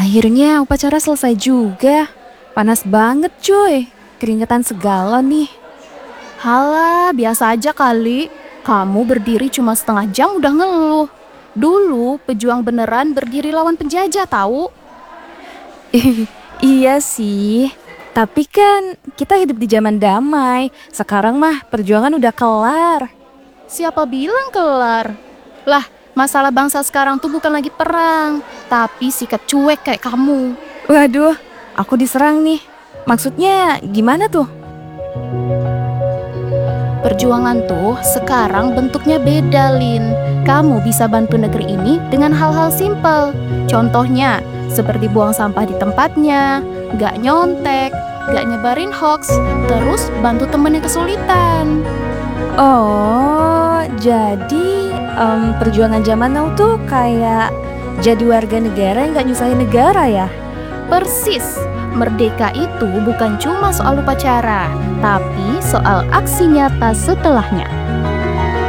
Akhirnya upacara selesai juga. Panas banget cuy, keringetan segala nih. Halah, biasa aja kali. Kamu berdiri cuma setengah jam udah ngeluh. Dulu pejuang beneran berdiri lawan penjajah tahu. Iya sih, tapi kan kita hidup di zaman damai. Sekarang mah perjuangan udah kelar. Siapa bilang kelar? Lah, masalah bangsa sekarang tuh bukan lagi perang, tapi sikap cuek kayak kamu. Waduh, aku diserang nih. Maksudnya gimana tuh? Perjuangan tuh sekarang bentuknya beda, Lin. Kamu bisa bantu negeri ini dengan hal-hal simpel. Contohnya, seperti buang sampah di tempatnya, gak nyontek, gak nyebarin hoax, terus bantu temen yang kesulitan. Oh, jadi perjuangan zaman now tuh kayak jadi warga negara yang gak nyusahin negara ya? Persis, merdeka itu bukan cuma soal upacara, tapi soal aksi nyata setelahnya.